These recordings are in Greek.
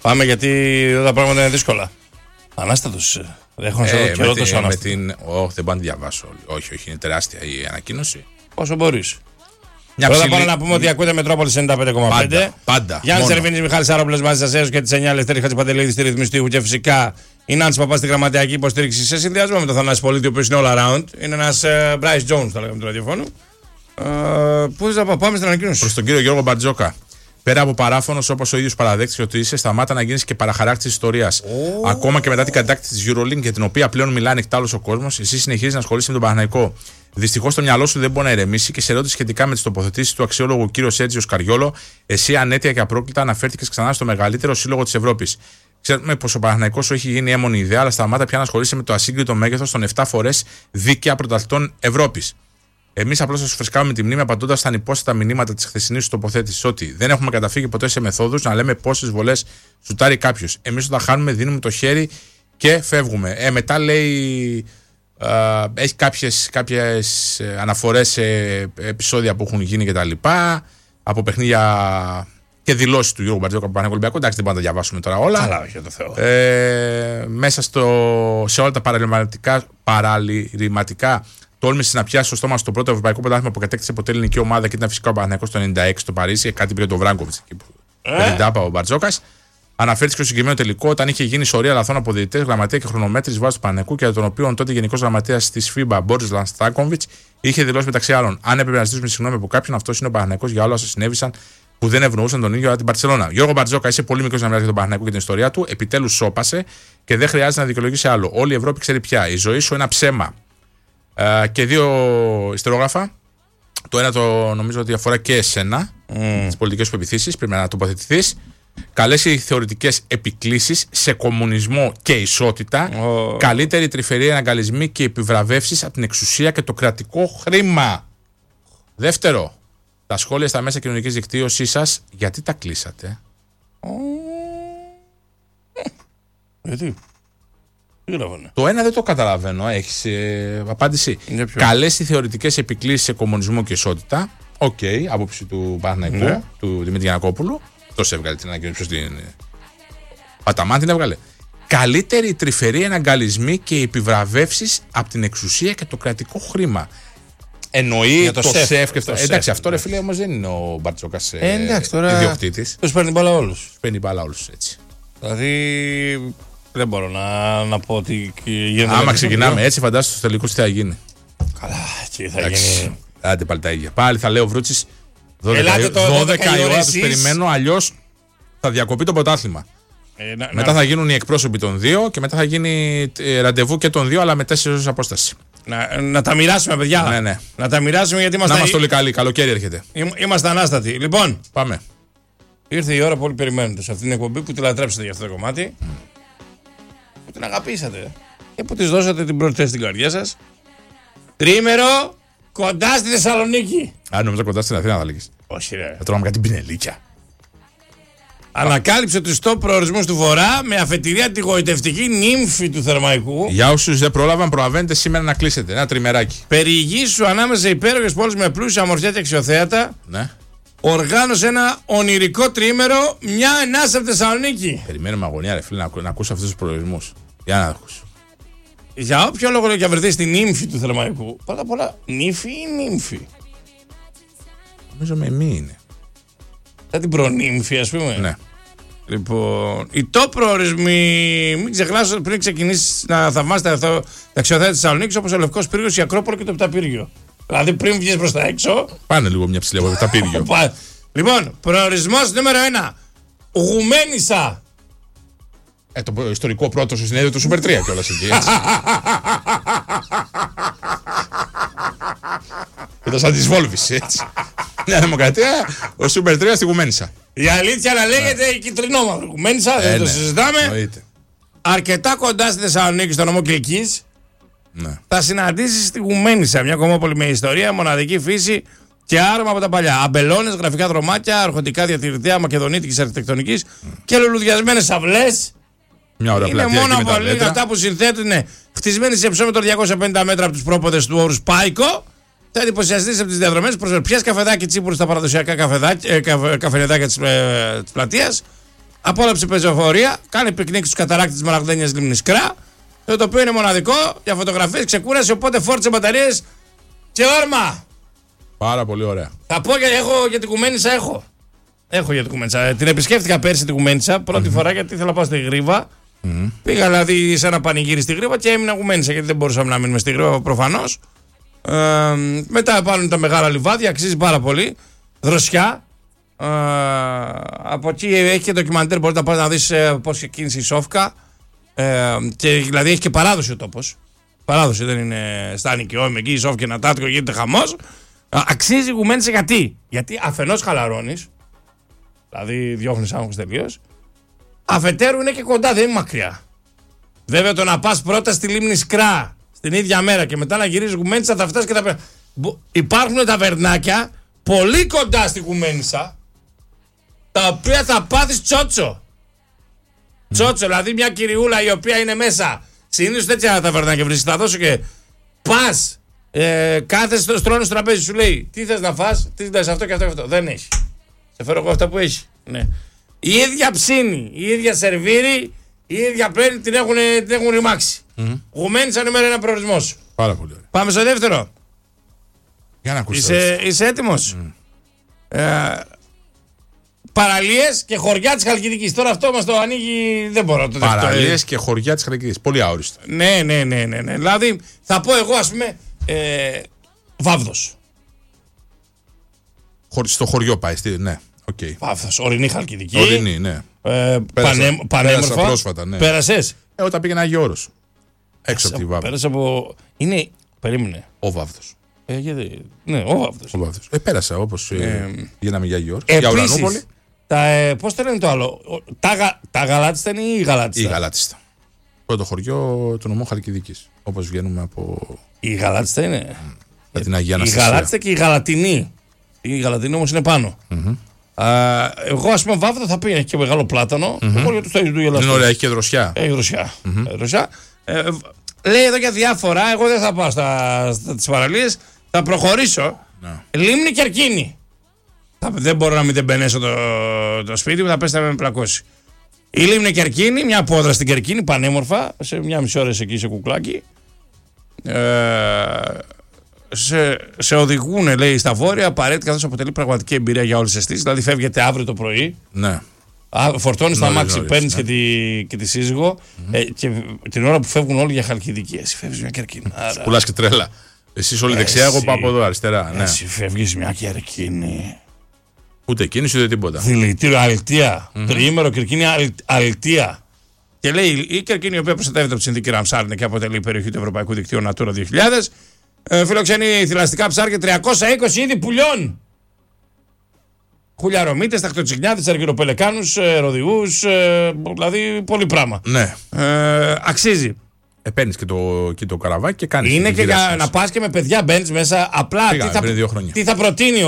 Πάμε γιατί εδώ τα πράγματα είναι δύσκολα. Ανάστατος. Έχω να σε δω καιρό τόσο ανάστατο. Όχι, δεν πάω να τη διαβάσω. Όχι, είναι τεράστια η ανακοίνωση. Όσο μπορείς. Πρώτα απ' όλα να πούμε ότι ακούτε Μετρόπολη 95,5. Πάντα. Γιάννης Σερβίνης, Μιχάλης Άροπλος μαζί σας έως και τις 9 Λευτέρη Χατζηπαντελίδη στη ρυθμιστή ήχου και φυσικά η Νάντση Παπά στη γραμματιακή υποστήριξη σε συνδυασμό με τον Θανάση Πολίτη, ο οποίος είναι all around. Είναι ένας Bryce Jones, θα λέγαμε του ραδιοφώνου. Πού θες να πάμε στην ανακοίνωση? Προς τον κύριο Γιώργο Μπαρτζόκα. Πέρα από παράφωνος όπως ο ίδιος παραδέχτης ότι είσαι, σταμάτα να γίνεις και παραχαράκτης της ιστορίας. Ακόμα και μετά την κατάκτηση της EuroLeague, για την οποία πλέον μιλάει ανοιχτά όλος ο κόσμος, εσύ συνεχίζεις να ασχολείσαι με τον Παναθηναϊκό. Δυστυχώς το μυαλό σου δεν μπορεί να ηρεμήσει και σε ερώτηση σχετικά με τις τοποθετήσεις του αξιόλογου κ. Σέρτζιο Σκαριόλο, εσύ ανέτεια και απρόκλητα αναφέρθηκες ξανά στο μεγαλύτερο σύλλογο της Ευρώπης. Ξέρουμε πως ο Παναθηναϊκός σου έχει γίνει έμμονη ιδέα, αλλά σταμάτα πια να ασχολείσαι με το ασύγκριτο μέγεθος των 7 φορές δίκαια πρωταθλητών Ευρώπης. Εμείς απλώς θα σου φρεσκάμε τη μνήμη απαντώντας στα ανυπόστατα μηνύματα της χθεσινής σου τοποθέτησης ότι δεν έχουμε καταφύγει ποτέ σε μεθόδους να λέμε πόσες βολές σουτάρει κάποιος. Εμείς όταν χάνουμε δίνουμε το χέρι και φεύγουμε. Μετά λέει. Έχει κάποιες αναφορές σε επεισόδια που έχουν γίνει κτλ. Από παιχνίδια και δηλώσεις του Γιώργου Μπαρτζόκα από Παναθηναϊκό Ολυμπιακό. Εντάξει, δεν μπορούμε να τα διαβάσουμε τώρα όλα. Καλά, όχι, το Θεό. Μέσα σε όλα τα παραλυρηματικά τόλμησε να πιάσει στο στόμα στο πρώτο ευρωπαϊκό πρωτάθλημα που κατέκτησε ποτέ ελληνική ομάδα και ήταν φυσικά ο Παναθηναϊκός το 96 στο Παρίσι. Κάτι πήρε τον Βράγκοβιτς εκεί που δεν τάπα ο Μπαρτζόκας. Αναφέρθηκε στο συγκεκριμένο τελικό όταν είχε γίνει σωρία λαθών από διαιτητές, γραμματεία και χρονομέτρης βάσει του Παναθηναϊκού και για τον οποίο τότε Γενικός Γραμματέας της FIBA, Μπόρις Λανστάκοβιτς, είχε δηλώσει μεταξύ άλλων: αν έπρεπε να ζητήσουμε συγγνώμη από κάποιον, αυτό είναι ο Παναθηναϊκός για όλα όσα συνέβησαν που δεν ευνοούσαν τον ίδιο από την Μπαρσελόνα. Γιώργο Μπαρτζόκα, είσαι πολύ μικρός να μιλάς για τον Παναθηναϊκό και την ιστορία του. Επιτέλους σώπασε και δεν χρειάζεται να δικαιολογήσει άλλο. Όλη η Ευρώπη ξέρει πια. Η ζωή σου ένα ψέμα. Και δύο ιστερόγραφα. Το ένα το νομίζω ότι αφορά και εσένα, τις πολιτικές σου πεποιθήσεις, πρέπει να τοποθετηθείς. Καλές οι θεωρητικές επικλήσεις σε κομμουνισμό και ισότητα. Καλύτερη τρυφερή εναγκαλισμοί και επιβραβεύσεις από την εξουσία και το κρατικό χρήμα. Δεύτερο, τα σχόλια στα μέσα κοινωνικής δικτύωσής σας, γιατί τα κλείσατε? Γιατί? Το ένα δεν το καταλαβαίνω. Έχεις απάντηση. Καλές οι θεωρητικές επικλήσεις σε κομμουνισμό και ισότητα. Οκ, άποψη του Παναθηναϊκού, του Δημήτρη Γιαννακόπουλου. Τόσο έβγαλε την ανακοίνωση. Ποιος την. Παταμάν την έβγαλε. Καλύτεροι τρυφεροί εναγκαλισμοί και επιβραβεύσεις από την εξουσία και το κρατικό χρήμα. Εννοεί το ΣΕΦ και αυτό. Εντάξει, αυτό ρε φίλε όμως δεν είναι ο Μπαρτζόκας ιδιοκτήτης. Τους παίρνει μπάλα όλους. Παίρνει μπάλα όλους έτσι. Δηλαδή δεν μπορώ να πω ότι γίνεται. Άμα ξεκινάμε έτσι, φαντάζομαι στους τελικούς τι θα γίνει. Καλά, εκεί θα γίνει. Άντε πάλι τα ίδια. Πάλι θα λέει ο Βρούτσης 12 η ώρα τους περιμένω, αλλιώς θα διακοπεί το πρωτάθλημα. Μετά θα γίνουν οι εκπρόσωποι των δύο και μετά θα γίνει ραντεβού και των δύο, αλλά με 4 ώρες απόσταση. Να τα μοιράσουμε, παιδιά. Ναι. Να τα μοιράσουμε γιατί είμαστε. Να είμαστε όλοι καλοί. Καλοκαίρι έρχεται. Είμαστε ανάστατοι. Λοιπόν, πάμε. Ήρθε η ώρα που όλοι περιμένετε σε αυτήν την εκπομπή που τη λατρέψατε για αυτό το κομμάτι. Που την αγαπήσατε και που της δώσατε την πρώτη θέση στην καρδιά σας. Τρίμερο κοντά στη Θεσσαλονίκη. Νομίζω κοντά στην Αθήνα θα λέγεις. Όχι, ρε. Θα τρώμε κάτι πινελίκια. Ανακάλυψε τους top προορισμούς του Βορρά με αφετηρία τη γοητευτική νύμφη του Θερμαϊκού. Για όσους δεν πρόλαβαν, προλαβαίνετε σήμερα να κλείσετε. Ένα τριμεράκι. Περιηγήσου ανάμεσα σε υπέροχες πόλεις με πλούσια ομορφιά και αξιοθέατα. Ναι. Οργάνωσε ένα ονειρικό τρίμερο, μια ενάσα από Θεσσαλονίκη. Περιμένουμε αγωνία, ρε φίλε, να ακούσω αυτούς τους προορισμούς. Για να ακούσω. Για όποιο λόγο και αν βρεθεί στη νύμφη του Θερμαϊκού, πρώτα απ' όλα, νύφη ή νύμφη? Νομίζω με μη είναι. Σαν την προνύμφη, ας πούμε. Ναι. Λοιπόν, οι top προορισμοί, μην ξεχνάς πριν ξεκινήσεις να θαυμάσετε τα αξιοθέατα της Θεσσαλονίκης, όπως ο Λευκός Πύργος, η Ακρόπολη και το Επταπύργιο. Δηλαδή πριν βγεις προς τα έξω. Πάνε λίγο μια ψηλή από το Επταπύργιο. Λοιπόν, προορισμός νούμερο 1. Γουμένισσα. Το ιστορικό πρώτο στο συνέδριο του Σούπερ 3 κιόλας εκεί, έτσι. Ήταν σαν της Βόλβης, έτσι. Μια δημοκρατία, ο Σούπερ 3 στη Γουμένισσα. Η αλήθεια να λέγεται η κυτρινόμαυρη Γουμένισσα, δεν το συζητάμε. Εννοείται. Αρκετά κοντά στη Θεσσαλονίκη, στο νομό Κιλκής. Ναι. Θα συναντήσεις στη Γουμένισσα, μια κομμόπολη με ιστορία, μοναδική φύση και άρωμα από τα παλιά. Αμπελώνες, γραφικά δρομάτια, αρχοντικά διατηρητέα μακεδονίτικης αρχιτεκτονικής και λουλουδιασμένες αυλές. Μια ωραία είναι μόνο από λίγα αυτά που συνθέτουν, χτισμένοι σε υψόμετρο 250 μέτρα από τους πρόποδες του όρους Πάικο. Θα εντυπωσιαστείς από τις διαδρομές, πιες καφεδάκι τσίπουρου στα παραδοσιακά καφενεδάκια της πλατείας Απόλαυσε πεζοφορία, κάνει πικνίκ στους καταράκτες της Μαραγδένιας Λίμνης Κρά. Το οποίο είναι μοναδικό για φωτογραφίες, ξεκούρασε. Οπότε φόρτισε μπαταρίες και όρμα. Πάρα πολύ ωραία. Θα πω για την Κουμένισσα. Έχω για την Κουμένισσα. Την επισκέφτηκα πέρσι την Κουμένισσα πρώτη φορά γιατί ήθελα να πάω στη Γρήβα. Πήγα δηλαδή σε ένα πανηγύρι στη Γρήβα και έμεινα Κουμένισσα γιατί δεν μπορούσαμε να μείνουμε στη Γρήβα προφανώς. Μετά πάνω τα μεγάλα λιβάδια, αξίζει πάρα πολύ. Δροσιά. Από εκεί έχει και ντοκιμαντέρ, μπορείς να πας να δεις πώς ξεκίνησε η Σόφκα. Και δηλαδή έχει και παράδοση ο τόπος. Παράδοση, δεν είναι στα νοικιόμαι εκεί, η Σόφκα ένα τάτικο, γίνεται χαμός. Αξίζει η Κουμένισσα γιατί αφενός χαλαρώνεις, δηλαδή διώχνεις άγχος τελείως. Αφετέρου είναι και κοντά, δεν είναι μακριά. Βέβαια το να πας πρώτα στη Λίμνη Σκρά την ίδια μέρα και μετά να γυρίζεις Κουμένισσα θα φτάσεις και τα. Υπάρχουν ταβερνάκια πολύ κοντά στη Κουμένισσα τα οποία θα πάθεις τσότσο. Τσότσο, δηλαδή μια κυριούλα η οποία είναι μέσα. Συνήθως τέτοια ταβερνάκια βρίσκεις. Θα δώσω και πας, κάθεσαι στο στρώνο στο τραπέζι, σου λέει τι θες να φας, τι θες αυτό και αυτό και αυτό. Δεν έχει. Σε φέρω εγώ αυτά που έχει. Ναι. Η ίδια ψήνη, η ίδια σερβίρι, η ίδια πλένη την έχουν ρημάξει. Κουμένισσα νούμερο 1 προορισμός. Πάρα πολύ ωραία. Πάμε στο δεύτερο. Για να ακούσεις. Είσαι έτοιμος. Παραλίες και χωριά της Χαλκιδικής. Τώρα αυτό μας το ανοίγει, δεν μπορώ να το δεχτώ. Παραλίες και χωριά της Χαλκιδικής. Πολύ αόριστο. Ναι. Δηλαδή θα πω εγώ ας πούμε Βάβδος. Στο χωριό πάει, ναι. Okay. Βάβδος, ορεινή Χαλκιδική. Ορεινή, ναι. Πανέμορφα. Πρόσφατα, ναι. Πέρασες. Όταν πήγαινα Άγιο Όρος. Έξω από τη Βάβδο. Πέρασε από. Περίμενε. Ο Βάβδος. Ναι, ο Βάβδος. Πέρασα όπως γίναμε για Άγιο Όρος. Για Ουρανούπολη. Πώς το λένε το άλλο. Τα Γαλάτιστα είναι ή η Γαλάτιστα. Η Γαλάτιστα. Πρώτο χωριό του νομού Χαλκιδικής. Όπως βγαίνουμε από. Η Γαλάτιστα είναι. Την Αγία Αναστασία. Η Γαλάτιστα και η Γαλατινή. Η Γαλατινή όμως είναι πάνω. Εγώ ας πούμε Βάβδο θα πήγαινε και μεγάλο πλάτανο. Είναι ωραία, έχει και δροσιά. Έχει δροσιά. Λέει εδώ για διάφορα. Εγώ δεν θα πάω στις παραλίες. Θα προχωρήσω. Λίμνη Κερκίνη. Δεν μπορώ να μην τεμπενέσω το σπίτι μου. Θα πέσει να με πλακώσει. Η Λίμνη Κερκίνη, μια πόδρα στην Κερκίνη, πανέμορφα. Σε μια μισή ώρα εκεί σε κουκλάκι. Σε οδηγούν, λέει, στα βόρεια απαραίτητα καθώς αποτελεί πραγματική εμπειρία για όλες τις αισθήσεις. Δηλαδή, φεύγετε αύριο το πρωί. Ναι. Φορτώνεις το αμάξι, παίρνεις και τη σύζυγο. Και την ώρα που φεύγουν όλοι για Χαλκιδική, εσύ φεύγεις μια Κερκίνη. Πουλάς και τρέλα. Εσύ όλη δεξιά, εγώ πάω από εδώ αριστερά. Εσύ φεύγεις μια Κερκίνη. Ούτε κίνηση ούτε τίποτα. Δηλητήριο αλητία. Τριήμερο Κερκίνη αλητία. Και λέει η Κερκίνη, η οποία προστατεύεται από τη συνθήκη Ραμσάρ και αποτελεί περιοχή του Ευρωπαϊκού Δικτύου Natura 2000. Φιλοξενεί θηλαστικά ψάρια 320 είδη πουλιών. Χουλιαρομήτες, τακτοτσιγνιάδες, αργυροπελεκάνους, ροδιούς, δηλαδή πολύ πράγμα. Ναι. Αξίζει. Παίρνεις και το καραβάκι και κάνεις. Είναι και για να πας και με παιδιά, μπαίνεις μέσα. Απλά τι θα προτείνει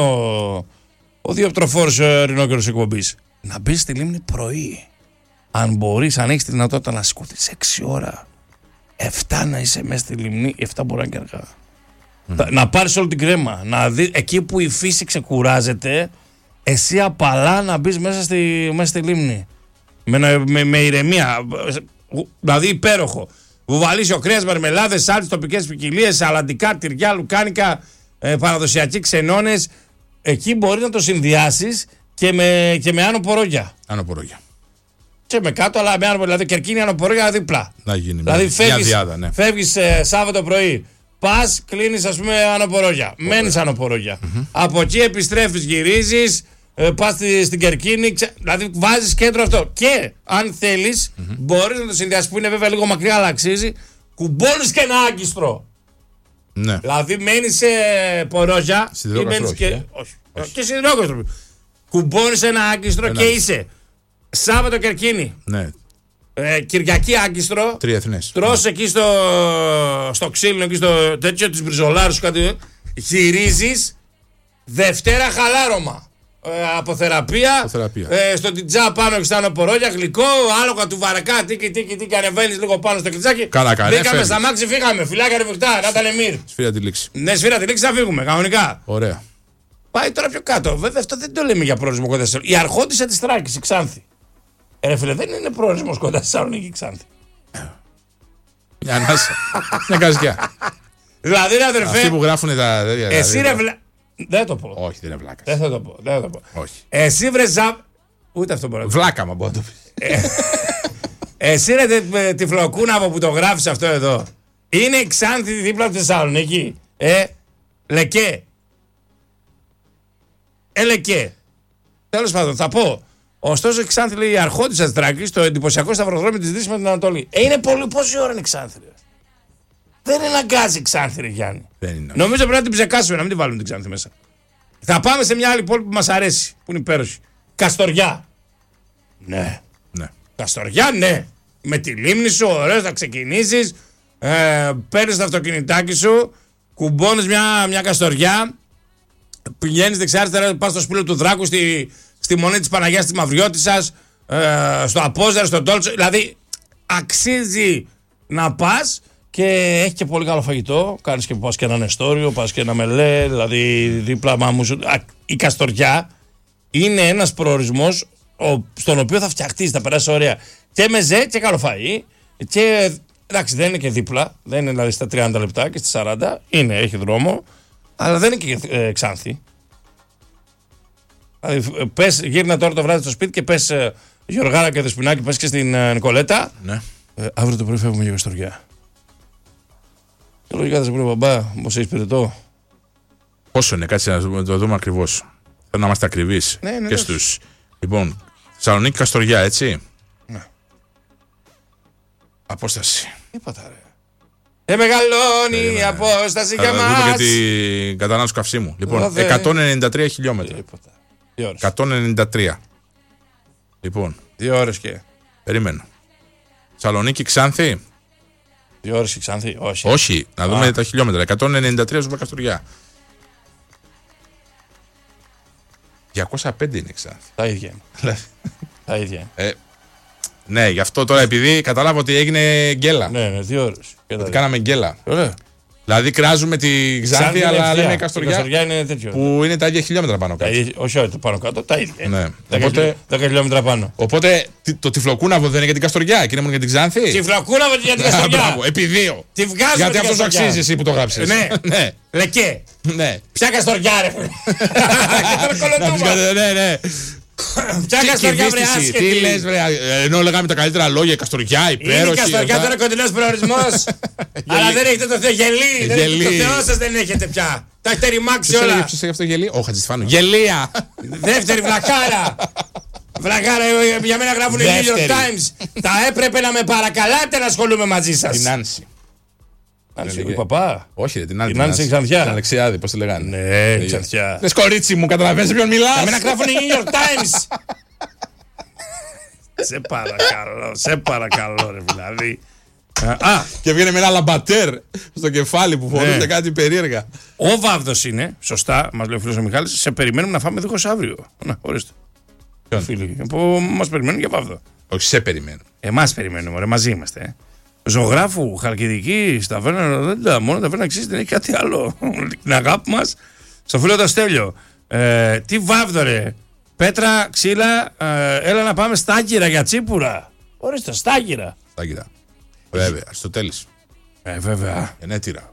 ο διοπτροφόρος ρινόκερος εκπομπής. Να μπεις στη λίμνη πρωί. Αν μπορείς, αν έχεις τη δυνατότητα να σκούτεις 6 ώρα. 7 να είσαι μέσα στη λίμνη, 7 μπορεί να είναι και αργά. Να πάρεις όλη την κρέμα. Να δει, εκεί που η φύση ξεκουράζεται, εσύ απαλά να μπεις μέσα στη λίμνη. Με ηρεμία. Δηλαδή υπέροχο. Βουβαλίσιο κρέας, μαρμελάδες, σάλτες, τοπικές ποικιλίες, αλαντικά, τυριά, λουκάνικα, παραδοσιακοί ξενώνες. Εκεί μπορεί να το συνδυάσεις και με άνω πορόγια. Άνω πορόγια. Και με κάτω, αλλά με άνω πορόγια. Δηλαδή Κερκίνη άνω πορόγια δίπλα. Να γίνει. Δηλαδή ναι. φεύγεις Σάββατο πρωί. Πας, κλείνεις ας πούμε άνω πορόγια. Μένεις άνω πορόγια. Από εκεί επιστρέφεις, γυρίζεις. Πας στην Κερκίνη, δηλαδή βάζεις κέντρο αυτό. Και αν θέλεις, μπορείς να το συνδυάσεις, που είναι βέβαια λίγο μακριά, αλλά αξίζει. Κουμπώνεις και ένα άγκιστρο. Ναι. Δηλαδή μένεις σε πορόγια ή μένεις και σιδηρόκαστρο. Κουμπώνεις ένα άγκιστρο και είσαι Σάββατο Κερκίνη. Ναι. Κυριακή άγκιστρο. Τριεθνές. Τρως εκεί στο ξύλινο, εκεί στο τέτοιο της μπριζολάρου, κάτι. Γυρίζεις Δευτέρα χαλάρωμα. Αποθεραπεία. Στο τιτζά πάνω και στα πορόγια, γλυκό, άλογα του βαρεκά, τίκι, ανεβαίνεις λίγο πάνω στο κλιτσάκι. Μπήκαμε στα μάξι, φύγαμε. Φιλάκια ρεβιχτά, να ήταν εμμύρ. Σφύρα τη λήξη. Ναι, σφύρα τη λήξη, θα φύγουμε, κανονικά. Ωραία. Πάει τώρα πιο κάτω. Βέβαια, αυτό δεν το λέμε για προορισμό κοντά. Η Αρχόντισσα της Θράκης, η Ξάνθη. Ρε φίλε, δεν είναι προορισμός κοντά στη Θεσσαλονίκη Ξάνθη. Μια ανάσα. Μια καζιά. Δηλαδή, ρε αδερφέ. Αυτοί που γράφουν τα. Εσύ ρε δεν το πω. Όχι, δεν είναι βλάκα. Δεν θα το πω. Όχι. Εσύ βρε ούτε αυτό μπορεί να το πω. Βλάκα μα μπορεί να το πει. Εσύ ρε τυφλοκούναβο που το γράφεις αυτό εδώ. Είναι η Ξάνθη δίπλα από τη Θεσσαλονίκη. Λεκέ. Λεκέ. Τέλος πάντων, θα πω. Ωστόσο, η Ξάνθη λέει η αρχόντισσα της Θράκης, το εντυπωσιακό σταυροδρόμι της Δύσης με την Ανατολή. Είναι πολύ. Πόση ώρα είναι η Ξάνθη, ρε. Δεν αναγκάζει η Ξάνθη, ρε Γιάννη. Νομίζω πρέπει να την ψεκάσουμε, να μην την βάλουμε την Ξάνθη μέσα. Θα πάμε σε μια άλλη πόλη που μας αρέσει, που είναι υπέροχη. Καστοριά. Ναι. Καστοριά, ναι. Με τη λίμνη σου, ωραίο, θα ξεκινήσεις. Παίρνεις το αυτοκινητάκι σου, κουμπώνεις μια Καστοριά. Πηγαίνεις δεξιά-αριστερά, πας στο σπήλο του Δράκου, στη Μονή της Παναγιάς της Μαυριώτισσας, στο Απόζαρο, στο Τόλτσο. Δηλαδή, αξίζει να πας και έχει και πολύ καλό φαγητό. Κάνεις και πας και ένα νεστόριο, πας και ένα μελέ, δηλαδή δίπλα μάμου σου. Η Καστοριά είναι ένας προορισμός στον οποίο θα φτιαχτείς, θα περάσεις ωραία. Και μεζέ και καλό φαΐ. Και εντάξει, δεν είναι και δίπλα, δεν είναι δηλαδή στα 30 λεπτά και στα 40. Είναι, έχει δρόμο, αλλά δεν είναι και Ξάνθη. Δηλαδή, πες, γύρνα τώρα το βράδυ στο σπίτι και πες Γιωργάρα και Δεσποινάκη, πες και στην Νικολέτα. Ναι. Αύριο το πρωί φεύγουμε για Καστοριά. Και λογικά θα σε πούνε μπαμπά, μήπως έχεις πυρετό. Πόσο είναι, κάτσε να το δούμε ακριβώς. Θέλω να είμαστε ακριβείς και στους. Λοιπόν, Θεσσαλονίκη Καστοριά, έτσι. Ναι. Απόσταση. Είπα τα ρε. Μεγαλώνει η απόσταση για μας. Θα δούμε και την κατανάλωση καυσίμου. Λοιπόν, 193 χιλιόμετρα. 193. Λοιπόν. 2 ώρες και. Περίμενα. Θεσσαλονίκη Ξάνθη. 2 ώρες και Ξάνθη, όχι. Όχι, να δούμε τα χιλιόμετρα. 193 ζούμε Καστοριά. 205 είναι Ξάνθη. Τα ίδια είναι. Τα ίδια είναι. Ναι, γι' αυτό τώρα επειδή κατάλαβα ότι έγινε γκέλα. Ναι, 2 ώρες. Ότι κάναμε γκέλα. Ωραία. Δηλαδή κράζουμε τη Ξάνθη, αλλά λέμε Καστοριά είναι τέτοιο. Που είναι τα ίδια χιλιόμετρα πάνω κάτω. Όχι, πάνω κάτω, τα ίδια. Ναι. 10 χιλιόμετρα πάνω. Οπότε το τυφλοκούναβο δεν είναι για την Καστοριά και είναι μόνο για την Ξάνθη. Τυφλοκούναβο για την Καστοριά. Μπράβο, επί 2. Τη βγάζουμε. Γιατί αυτό το αξίζει εσύ που το γράψεις. Ναι. Λεκέ. Ναι. Ποια Καστοριά, ρε. Ναι. Ποια Καστοριά, βρε άσχετη. Τι λες, βρε. Ενώ λέγαμε τα καλύτερα λόγια, Καστοριά, υπέροχη. Είναι η Καστοριά τώρα κοντινός προορισμός. Αλλά δεν έχετε το Θεό γελί. Το Θεό σας δεν έχετε πια. Τα έχετε ρημάξει όλα. Ποιος έχει αυτό γελί? Ο Χατζηστεφάνου. Γελία. Δεύτερη βλακάρα. Βλακάρα, για μένα γράφουν οι New York Times. Θα έπρεπε να με παρακαλάτε να ασχολούμαι μαζί σας. Την Άνση. Ο παπά. Όχι, την Άνση. Την Άνση Ξανθιά. Την Αλεξιάδη, πώς τη λέγανε. Ναι, Ξανθιά. Λες κορίτσι μου, καταλαβαίνεις ποιον μιλάς. Για μένα γράφουν οι New York Times. Σε παρακαλώ, ρε δηλαδή. Και βγαίνει με ένα λαμπατέρ στο κεφάλι που φορούσε κάτι περίεργα. Ο Βάβδος είναι, σωστά, μας λέει ο φίλος ο Μιχάλης, σε περιμένουμε να φάμε δίχως αύριο. Να, ορίστε. Φίλοι, που μας περιμένουν για Βάβδο. Όχι, σε περιμένουν. Εμάς περιμένουμε, ρε, μαζί είμαστε. Ζωγράφου, Χαλκιδική, Σταβέρνα, μόνο τα Βέρνα αξίζει, δεν έχει κάτι άλλο. Την αγάπη μας, στο φίλο το Στέλιο. Τι Βάβδο, ρε. Πέτρα, ξύλα, έλα να πάμε Στάκυρα για τσίπουρα. Ορίστε, Στάκυρα. Στάκυρα. Βέβαια, Αριστοτέλης. Βέβαια. Ενέτειρα.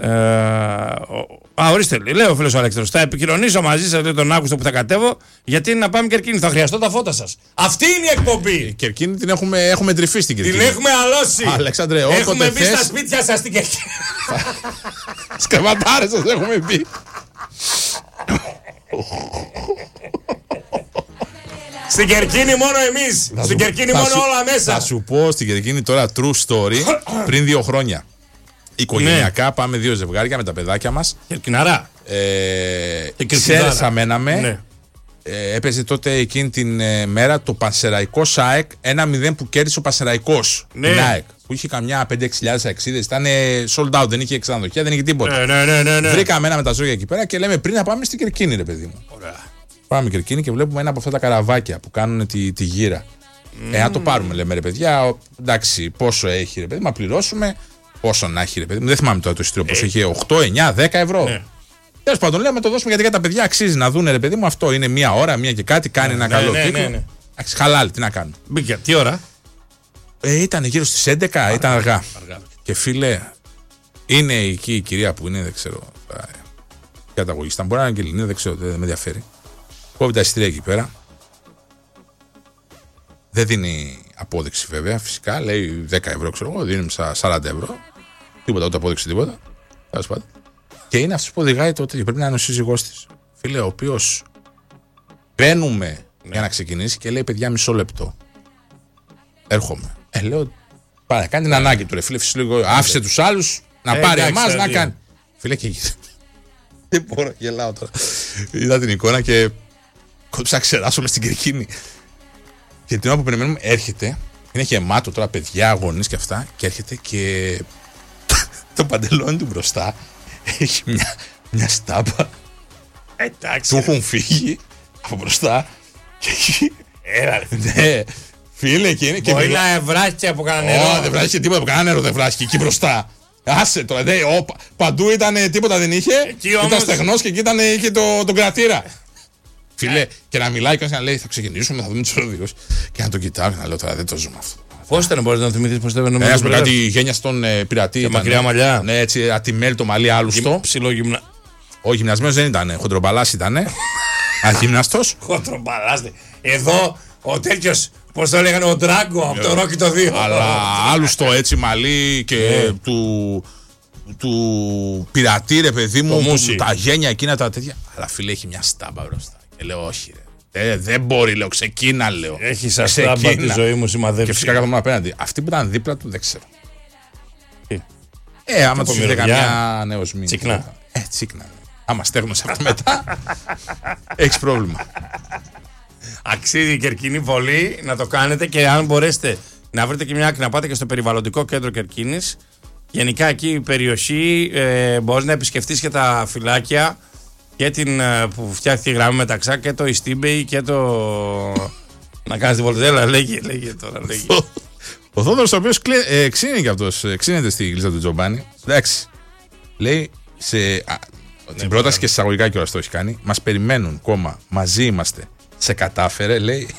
Ορίστε, λέει ο φίλος ο Αλέξανδρος. Θα επικοινωνήσω μαζί σας τον Αύγουστο που θα κατέβω, γιατί είναι να πάμε Κερκίνη. Θα χρειαστώ τα φώτα σας. Αυτή είναι η εκπομπή. Η Κερκίνη την έχουμε τρυφεί στην Κερκίνη. Την έχουμε αλώσει. Αλέξανδρε, έχουμε μπει στα σπίτια σας στην Κερκίνη. Σκαβατάρες σας έχουμε μπει. Στην Κερκίνη μόνο εμείς. Στην Κερκίνη μόνο όλα μέσα. Θα σου πω στην Κερκίνη τώρα true story πριν 2 χρόνια. Οικογενειακά πάμε 2 ζευγάρια με τα παιδάκια μας. Κερκιναρά. Ξέρεσα μέναμε. Έπαιζε τότε εκείνη την μέρα το Πανσεραϊκό ΑΕΚ 1-0 που κέρδισε ο Πανσεραϊκός. Ναι. Την ΑΕΚ. Που είχε καμιά 5-6 αξίδες. Ήταν sold out, δεν είχε ξενοδοχεία, δεν είχε τίποτα. Ναι. Βρήκαμε ένα με τα ζώγια εκεί πέρα και λέμε πριν να πάμε στην Κερκίνη, ρε παιδί μου. Ωραία. Πάμε Κερκίνη και βλέπουμε ένα από αυτά τα καραβάκια που κάνουν τη γύρα. Να το πάρουμε, λέμε, ρε παιδιά. Εντάξει, πόσο έχει, ρε παιδί, μα πληρώσουμε. Πόσο να έχει, ρε παιδί μου. Δεν θυμάμαι τώρα το εισιτήριο πόσο είχε. 8, 9, 10 ευρώ. Ναι. Τέλος πάντων, λέμε το δώσουμε γιατί για τα παιδιά αξίζει να δουν, ρε παιδί μου, αυτό είναι 1 ώρα, 1 και κάτι, κάνει ένα καλό κύκλο. Χαλάλι, τι να κάνουμε. Μπήκε, τι ώρα? Ήταν γύρω στις 11, ήταν αργά. Και φίλε, είναι εκεί η κυρία που είναι, δεν ξέρω, καταγωγή. Μπορεί να είναι και Ελληνίδα, δεν ξέρω, δεν με ενδιαφέρει. Κόβει τα εισιτήρια εκεί πέρα. Δεν δίνει απόδειξη βέβαια, φυσικά. Λέει 10 ευρώ, ξέρω εγώ, δίνουμε στα 40 ευρώ. Τίποτα, ούτε απόδειξη, τίποτα. Και είναι αυτό που οδηγάει τότε και πρέπει να είναι ο σύζυγός της. Φίλε, ο οποίος μπαίνουμε για να ξεκινήσει και λέει: παιδιά, μισό λεπτό. Έρχομαι. Λέω: πάρε, κάνει την ανάγκη του, ρε φίλε. Άφησε τους άλλους να πάρει εμάς να κάνει. Φίλε, και δεν μπορώ, γελάω τώρα. Είδα την εικόνα και κόψα να ξεράσω μες στην Κερκίνη. Και την ώρα που περιμένουμε έρχεται, είναι γεμάτο τώρα παιδιά, γονείς και αυτά, και έρχεται και το παντελόνι του μπροστά έχει μια στάπα. Εντάξει. Του έχουν φύγει από μπροστά και έχει. Ναι, φίλε, και είναι. Μπορεί να βράχει από κανένα νερό. Δεν βράχει τίποτα από κανένα νερό, δεν βράχει εκεί μπροστά. Άσε τώρα, παντού ήταν τίποτα δεν είχε. Ήταν στεγνός και εκεί είχε τον κρατήρα. Φίλε, και να μιλάει και να λέει: θα ξεκινήσουμε, θα δούμε τους οδηγούς. Και να τον κοιτάω και να λέω: τώρα δεν το ζούμε αυτό. Πώς ήταν, μπορείς να θυμηθείς πώς ήταν? Ένας με κάτι γένεια στον πειρατή. Και μακριά μαλλιά. Ναι, έτσι ατιμέλ το μαλλί, άλουστο. Ψηλό γυμνα. Ο γυμνασμένος δεν ήταν, χοντρομπαλάς ήταν. Αγυμναστός. Χοντρομπαλάς. Εδώ ο τέτοιος, πώς το έλεγαν, ο Ντράγκο από το Ρόκι το 2. Αλλά άλουστο έτσι μαλλί και του πειρατή, ρε παιδί μου, τα γένια εκείνα τα τέτοια. Αλλά φίλε, έχει μια στάμπα μπροστά. Και λέω: όχι, ρε. Δεν μπορεί, λέω, ξεκίνα, λέω. Έχει σαν στάμπα τη ζωή μου σημαδεύσει. Και φυσικά καθόμουν απέναντι. Αυτή που ήταν δίπλα του δεν ξέρω. Άμα του είδε καμιά νεοσμή. Τσίκνα. Τσίκνα. Άμα στέγνωσε αυτό μετά, έχεις πρόβλημα. Αξίζει η Κερκίνη πολύ να το κάνετε, και αν μπορέσετε να βρείτε και μια άκρη να πάτε και στο περιβαλλοντικό κέντρο Κερκίνης. Γενικά εκεί η περιοχή μπορείς να επισκεφτείς και τα φυλάκια και την που φτιάχτηκε η γραμμή μεταξά και το Ιστίμπεϊ και το. Να κάνεις την βολτέλα, λέγε τώρα. Λέγε. Ο Θόδωρος, ο οποίος ξύνει και αυτός, ξύνεται στη γλίστα του Τζομπάνη. Εντάξει. Λέει την πρόταση και σε εισαγωγικά κιόλας το έχει κάνει. Μας περιμένουν κόμμα, μαζί είμαστε. Σε κατάφερε, λέει.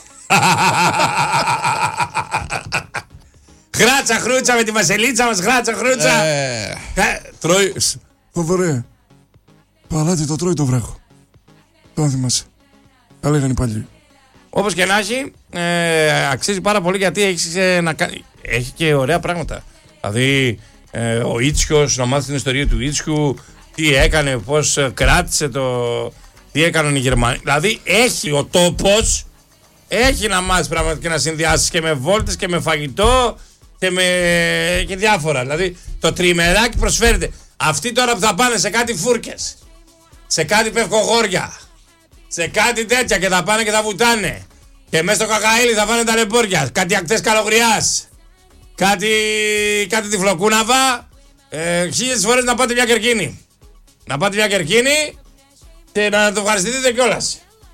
Χράτσα χρούτσα με τη Βασιλίτσα μας, χράτσα χρούτσα. Τρώει. Θοδωρέ, παλάτι το τρώει το βράχο. Το θυμάσαι. Τα λέγανε οι παλιοί. Όπως και να έχει, αξίζει πάρα πολύ, γιατί έχει και ωραία πράγματα. Δηλαδή, ο Ίτσιος, να μάθει την ιστορία του Ίτσιου, τι έκανε, πώς κράτησε τι έκαναν οι Γερμανοί. Δηλαδή, έχει ο τόπος, έχει να μάθεις πράγματα και να συνδυάσεις και με βόλτες και με φαγητό και διάφορα. Δηλαδή, το τριημεράκι προσφέρεται. Αυτοί τώρα που θα πάνε σε κάτι φούρκες, σε κάτι πευκογόρια, σε κάτι τέτοια, και θα πάνε και θα βουτάνε, και μέσα στο Κακαήλι θα φάνε τα λεπόρια, κάτι ακτές καλογριάς, κάτι τυφλοκούναβα, 1000 φορές να πάτε μια Κερκίνη. Να πάτε μια Κερκίνη και να το ευχαριστηθείτε κιόλας.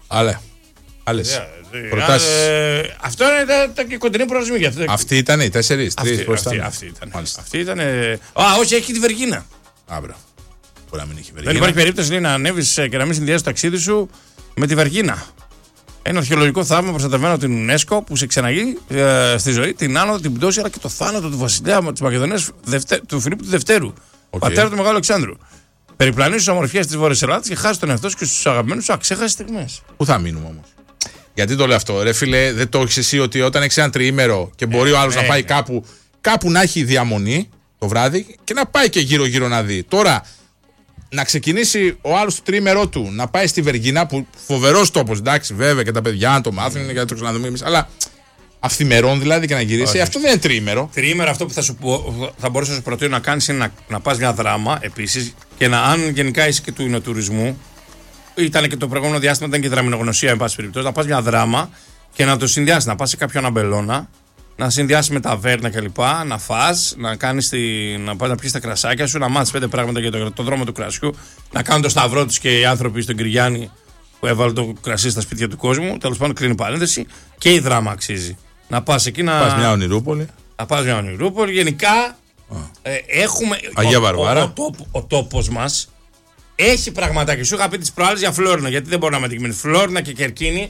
Άλλες προτάσεις. Αυτό είναι τα κοντινή προορισμοί. Αυτοί ήταν οι 4, 3, πώς ήταν. Αυτή ήταν. Όχι, έχει τη Βεργίνα. Άμπρα. Μπορεί να μην έχει Βεργίνα. Δεν υπάρχει περίπτωση, λέει, να ανέβεις και να μην συνδυάσεις το ταξίδι σου με τη Βεργίνα. Ένα αρχαιολογικό θαύμα προστατευμένο από την UNESCO που σε ξαναγεί στη ζωή την άνοδο, την πτώση αλλά και το θάνατο του βασιλέα της Μακεδονίας, του Φιλίππου του Δευτέρου, πατέρα του Μεγάλου Αλεξάνδρου. Περιπλανεί στις ομορφιές της Βόρειας Ελλάδας και χάσει τον εαυτό σου και στους αγαπημένους σου αξέχαστες στιγμές. Πού θα μείνουμε όμως? Γιατί το λέω αυτό, ρε φίλε, δεν το έχεις εσύ ότι όταν έχεις ένα τριήμερο και μπορεί ο άλλος να πάει κάπου να έχει διαμονή το βράδυ και να πάει και γύρω-γύρω να δει. Τώρα, να ξεκινήσει ο άλλος το τριήμερό του να πάει στη Βεργίνα, που φοβερός τόπος, εντάξει, βέβαια και τα παιδιά να το μάθουν, γιατί το ξαναδούμε εμείς, αλλά αυθημερών δηλαδή και να γυρίσει, αυτό δεν είναι τριήμερο. Τριήμερο, αυτό που θα μπορούσα να σου προτείνω να κάνεις είναι να πας μια δράμα επίσης, και αν γενικά είσαι και του εινοτουρισμού, ήταν και το προηγούμενο διάστημα, ήταν και δραμινογνωσία, εν πάση περιπτώσει, να πας μια δράμα και να το συνδυάσεις, να πας σε κάποιον αμπελώνα, να συνδυάσεις με ταβέρνα κλπ. Να φας, να πας να πιεις τα κρασάκια σου, να μάθεις 5 πράγματα για το δρόμο του κρασιού, να κάνουν το σταυρό τους και οι άνθρωποι στον Κυριάννη που έβαλε το κρασί στα σπίτια του κόσμου. Τέλος πάντων, κλείνει παρένθεση, και η δράμα αξίζει. Να πας εκεί να. Πας μια Ονειρούπολη. Να πας μια Ονειρούπολη. Γενικά έχουμε. Αγία Βαρβάρα. Ο τόπος μας έχει πραγματάκια. Σου είχα πει τις προάλλες για Φλόρινα, γιατί δεν μπορώ να με αντικειμενεί. Φλόρινα και Κερκίνη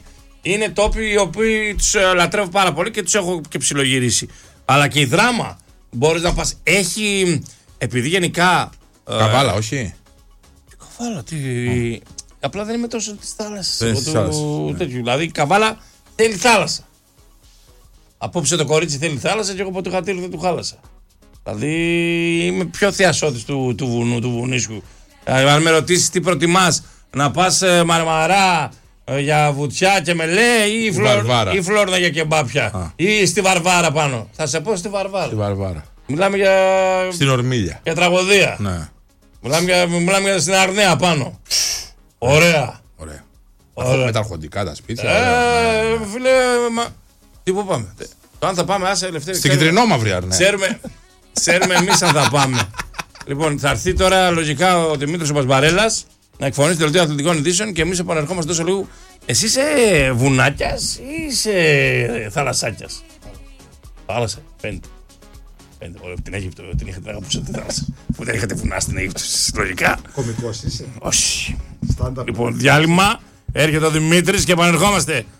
Είναι τόποι οι οποίοι τους λατρεύω πάρα πολύ και τους έχω και ψιλογυρίσει. Αλλά και η Δράμα μπορείς να πας. Έχει. Επειδή γενικά. Καβάλα, όχι. Καβάλα, τι. Απλά δεν είμαι τόσο τη θάλασσα. Ναι. Δηλαδή η Καβάλα θέλει θάλασσα. Απόψε το κορίτσι θέλει θάλασσα και εγώ από το χατήρι δεν του χάλασα. Δηλαδή είμαι πιο θεασότης του βουνού, του βουνίσκου. Αν με ρωτήσεις τι προτιμάς, να πας Μαρμαρά για βουτιά και μελέ ή Φλόρνα για κεμπάπια ή στη Βαρβάρα πάνω. Θα σε πω στη Βαρβάρα. Στη Βαρβάρα. Μιλάμε για. Στην Ορμίλια. Για τραγωδία. Ναι. Μιλάμε για στην Αρνέα πάνω. Ωραία. Με τα αρχοντικά τα σπίτια. Φίλε, τι που πάμε. Το αν θα πάμε, άσε Ελευθέρη. Στην Κιτρινόμαυρη Αρνέα. Ξέρουμε εμείς αν θα πάμε. Λοιπόν, θα έρθει τώρα λογικά ο Δημήτρης ο Πασμπαρέλας να εκφωνήσει το δελτίο αθλητικών ειδήσεων και εμείς επανερχόμαστε τόσο λίγο. Εσύ είσαι βουνάκιας ή είσαι θαλασσάκιας? Θάλασσα, φαίνεται. Ωραία, την Αίγυπτο, την είχατε αγαπούσα τη θάλασσα. Που δεν είχατε βουνά στην Αίγυπτο, λογικά. Κωμικός είσαι. Όχι. Στάνταρ. Λοιπόν, διάλειμμα. Έρχεται ο Δημήτρης και επανερχόμαστε.